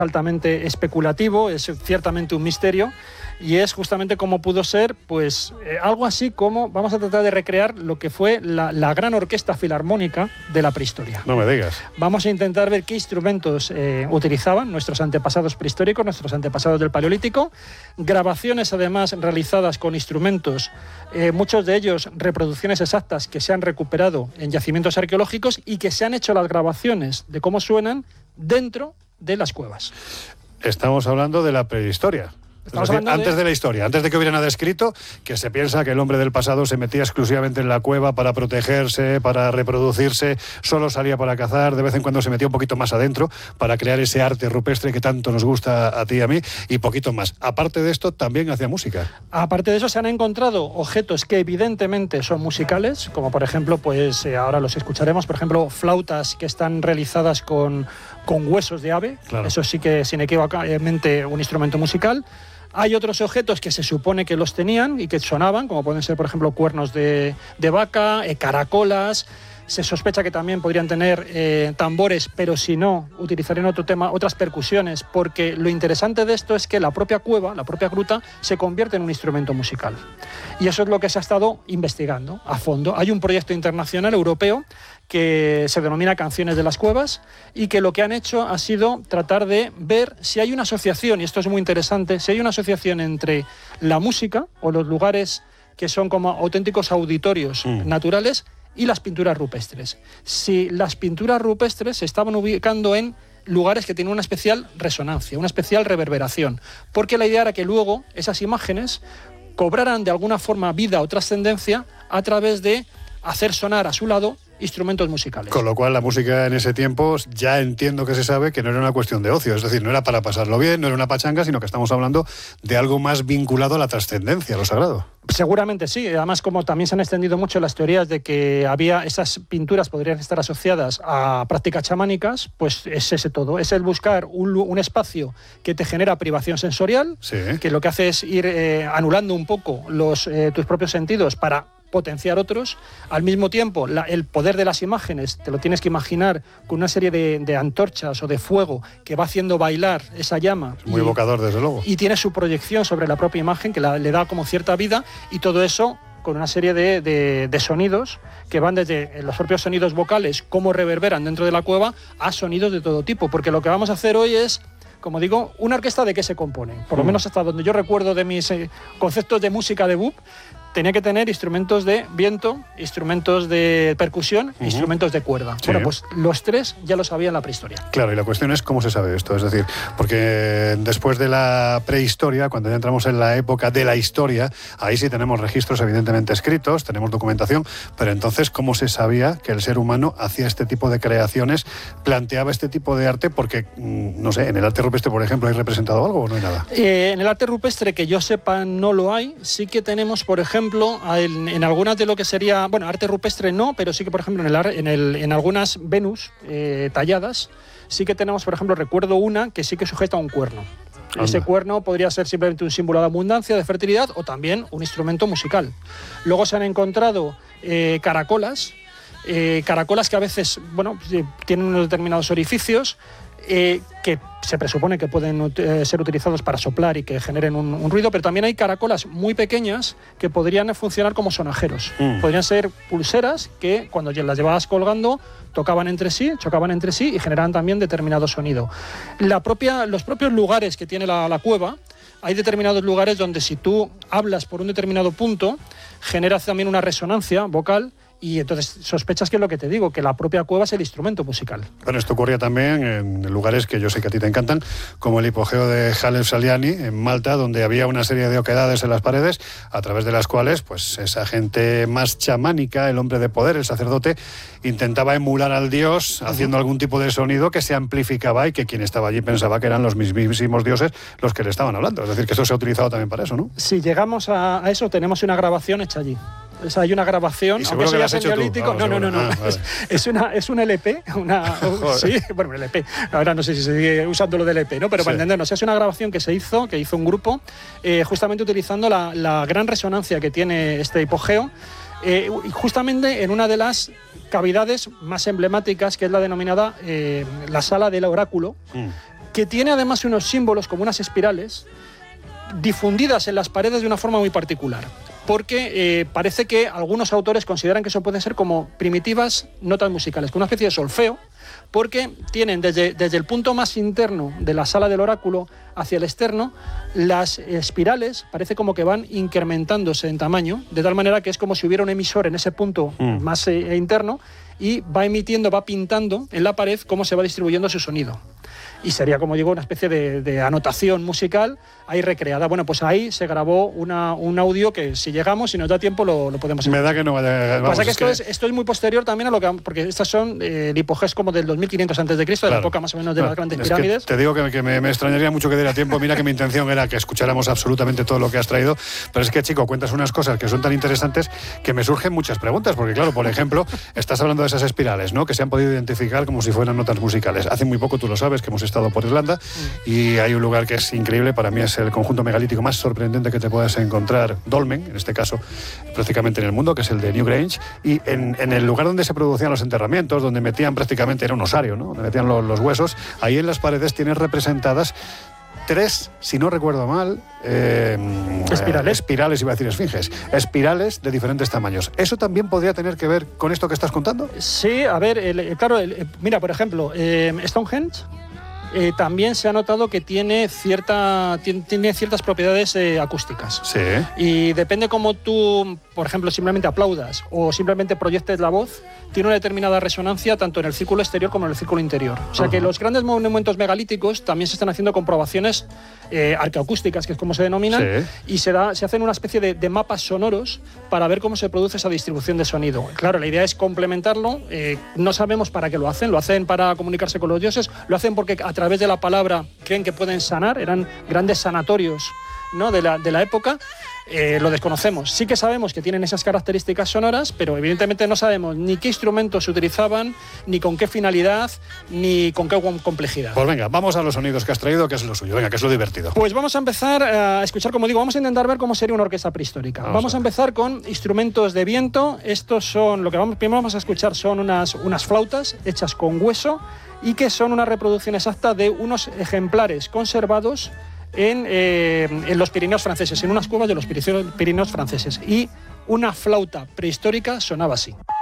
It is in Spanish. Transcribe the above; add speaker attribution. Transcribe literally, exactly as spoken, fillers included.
Speaker 1: altamente especulativo, es ciertamente un misterio, y es justamente cómo pudo ser, pues, eh, algo así como, vamos a tratar de recrear lo que fue la, la gran orquesta filarmónica de la prehistoria.
Speaker 2: No me digas.
Speaker 1: Vamos a intentar ver qué instrumentos eh, utilizaban nuestros antepasados prehistóricos, nuestros antepasados del Paleolítico, grabaciones además realizadas con instrumentos, eh, muchos de ellos reproducciones exactas que se han recuperado en yacimientos arqueológicos y que se han hecho las grabaciones de cómo suenan dentro de las cuevas.
Speaker 2: Estamos hablando de la prehistoria. Es decir, antes de... de la historia, antes de que hubiera nada escrito, que se piensa que el hombre del pasado se metía exclusivamente en la cueva para protegerse, para reproducirse, solo salía para cazar, de vez en cuando se metía un poquito más adentro para crear ese arte rupestre que tanto nos gusta a ti y a mí, y poquito más. Aparte de esto, también hacía música. Aparte de eso, se han encontrado objetos que evidentemente son musicales, como por ejemplo, pues eh, ahora los escucharemos, por ejemplo, flautas que están realizadas con, con huesos de ave, claro. Eso sí que es inequívocamente un instrumento musical. Hay otros objetos que se supone que los tenían y que sonaban, como pueden ser, por ejemplo, cuernos de, de vaca, eh, caracolas. Se sospecha que también podrían tener eh, tambores, pero si no, utilizarían otro tema, otras percusiones, porque lo interesante de esto es que la propia cueva, la propia gruta, se convierte en un instrumento musical. Y eso es lo que se ha estado investigando a fondo. Hay un proyecto internacional europeo que se denomina Canciones de las Cuevas y que lo que han hecho ha sido tratar de ver si hay una asociación, y esto es muy interesante, si hay una asociación entre la música o los lugares que son como auténticos auditorios mm. naturales y las pinturas rupestres. Si las pinturas rupestres se estaban ubicando en lugares que tienen una especial resonancia, una especial reverberación, porque la idea era que luego esas imágenes cobraran de alguna forma vida o trascendencia a través de hacer sonar a su lado instrumentos musicales. Con lo cual la música en ese tiempo ya entiendo que se sabe que no era una cuestión de ocio, es decir, no era para pasarlo bien, no era una pachanga, sino que estamos hablando de algo más vinculado a la trascendencia, a lo sagrado. Seguramente sí, además como también se han extendido mucho las teorías de que había esas pinturas podrían estar asociadas a prácticas chamánicas, pues es ese todo, es el buscar un, un espacio que te genera privación sensorial, sí. que lo que hace es ir eh, anulando un poco los, eh, tus propios sentidos para potenciar otros. Al mismo tiempo, la, el poder de las imágenes te lo tienes que imaginar con una serie de, de antorchas o de fuego que va haciendo bailar esa llama. Es muy y, evocador, desde luego. Y tiene su proyección sobre la propia imagen que la, le da como cierta vida, y todo eso con una serie de, de, de sonidos que van desde los propios sonidos vocales, cómo reverberan dentro de la cueva, a sonidos de todo tipo, porque lo que vamos a hacer hoy es, como digo, una orquesta de qué se compone. Por lo mm. menos hasta donde yo recuerdo de mis eh, conceptos de música de B U P, tenía que tener instrumentos de viento, instrumentos de percusión, uh-huh. instrumentos de cuerda. Sí. Bueno, pues los tres ya lo sabía en la prehistoria. Claro, y la cuestión es cómo se sabe esto. Es decir, porque después de la prehistoria, cuando ya entramos en la época de la historia, ahí sí tenemos registros evidentemente escritos, tenemos documentación, pero entonces, ¿cómo se sabía que el ser humano hacía este tipo de creaciones, planteaba este tipo de arte? Porque, no sé, en el arte rupestre, por ejemplo, ¿hay representado algo o no hay nada? Eh, en el arte rupestre, que yo sepa, no lo hay. Sí que tenemos, por ejemplo, En, en algunas de lo que sería, bueno, arte rupestre no, pero sí que, por ejemplo, en, el, en, el, en algunas Venus eh, talladas, sí que tenemos, por ejemplo, recuerdo una que sí que sujeta un cuerno. Anda. Ese cuerno podría ser simplemente un símbolo de abundancia, de fertilidad, o también un instrumento musical. Luego se han encontrado eh, caracolas, eh, caracolas que a veces, bueno, tienen unos determinados orificios, Eh, que se presupone que pueden eh, ser utilizados para soplar y que generen un, un ruido, pero también hay caracolas muy pequeñas que podrían funcionar como sonajeros. Mm. Podrían ser pulseras que cuando las llevabas colgando tocaban entre sí, chocaban entre sí y generaban también determinado sonido. La propia, los propios lugares que tiene la, la cueva, hay determinados lugares donde si tú hablas por un determinado punto, generas también una resonancia vocal. Y entonces sospechas que es lo que te digo, que la propia cueva es el instrumento musical. Bueno, esto ocurría también en lugares que yo sé que a ti te encantan, como el hipogeo de Halef Saliani, en Malta, donde había una serie de oquedades en las paredes, a través de las cuales pues esa gente más chamánica, el hombre de poder, el sacerdote, intentaba emular al dios, uh-huh. haciendo algún tipo de sonido que se amplificaba y que quien estaba allí pensaba que eran los mismísimos dioses los que le estaban hablando. Es decir, que esto se ha utilizado también para eso, ¿no? Si llegamos a, a eso, tenemos una grabación hecha allí. O sea, hay una grabación, aunque eso ya es neolítico. No, no, no, no. Ah, vale. es, es, una, es un L P, una, sí, bueno, L P. Ahora no sé si se sigue usando lo del L P, ¿no? Pero sí. Para entendernos, es una grabación que se hizo, que hizo un grupo, eh, justamente utilizando la, la gran resonancia que tiene este hipogeo, eh, justamente en una de las cavidades más emblemáticas, que es la denominada eh, la sala del oráculo. Mm.
Speaker 1: que tiene además unos símbolos como unas espirales difundidas en las paredes de una forma muy particular, porque eh, parece que algunos autores consideran que eso puede ser como primitivas notas musicales, como una especie de solfeo, porque tienen desde, desde el punto más interno de la sala del oráculo hacia el externo, las espirales parece como que van incrementándose en tamaño, de tal manera que es como si hubiera un emisor en ese punto mm. más eh, interno, y va emitiendo, va pintando en la pared cómo se va distribuyendo su sonido. Y sería, como digo, una especie de, de anotación musical ahí recreada. Bueno, pues ahí se grabó una, un audio que si llegamos, si nos da tiempo, lo, lo podemos
Speaker 2: escuchar. Me da que no vaya...
Speaker 1: Vamos, pasa que, es esto, que... Es, esto es muy posterior también a lo que... Porque estas son eh, el hipogés como del dos mil quinientos antes de Cristo, claro, de la época más o menos de claro, las grandes
Speaker 2: es
Speaker 1: pirámides.
Speaker 2: Que te digo que, que me, me extrañaría mucho que diera tiempo. Mira que mi intención era que escucháramos absolutamente todo lo que has traído. Pero es que, chico, cuentas unas cosas que son tan interesantes que me surgen muchas preguntas. Porque, claro, por ejemplo, estás hablando de esas espirales, ¿no?, que se han podido identificar como si fueran notas musicales. Hace muy poco, tú lo sabes, que hemos estado por Irlanda y hay un lugar que es increíble, para mí es el conjunto megalítico más sorprendente que te puedas encontrar, Dolmen, en este caso, prácticamente en el mundo, que es el de Newgrange, y en, en el lugar donde se producían los enterramientos, donde metían prácticamente, era un osario, ¿no?, donde metían los, los huesos, ahí en las paredes tienes representadas tres, si no recuerdo mal, eh,
Speaker 1: espirales.
Speaker 2: espirales, iba a decir esfinges, espirales de diferentes tamaños. ¿Eso también podría tener que ver con esto que estás contando?
Speaker 1: Sí, a ver, el, claro, el, mira, por ejemplo, eh, Stonehenge, Eh, también se ha notado que tiene, cierta, tiene, tiene ciertas propiedades eh, acústicas.
Speaker 2: Sí.
Speaker 1: Y depende cómo tú, por ejemplo, simplemente aplaudas o simplemente proyectes la voz, tiene una determinada resonancia tanto en el círculo exterior como en el círculo interior. O sea, uh-huh. que los grandes monumentos megalíticos también se están haciendo comprobaciones eh, arqueoacústicas, que es como se denominan, sí. y se, da, se hacen una especie de, de mapas sonoros para ver cómo se produce esa distribución de sonido. Claro, la idea es complementarlo. Eh, no sabemos para qué lo hacen. Lo hacen para comunicarse con los dioses, lo hacen porque a través de la palabra creen que pueden sanar, eran grandes sanatorios, ¿no?, de la, de la época. Eh, lo desconocemos. Sí que sabemos que tienen esas características sonoras, pero evidentemente no sabemos ni qué instrumentos se utilizaban, ni con qué finalidad, ni con qué complejidad.
Speaker 2: Pues venga, vamos a los sonidos que has traído, que es lo suyo, venga, que es lo divertido.
Speaker 1: Pues vamos a empezar a escuchar, como digo, vamos a intentar ver cómo sería una orquesta prehistórica. Vamos, vamos a, a empezar con instrumentos de viento. Estos son, lo que vamos, primero vamos a escuchar son unas, unas flautas hechas con hueso y que son una reproducción exacta de unos ejemplares conservados En, eh, en los Pirineos franceses, en unas cuevas de los Pirineos franceses. Y una flauta prehistórica sonaba así.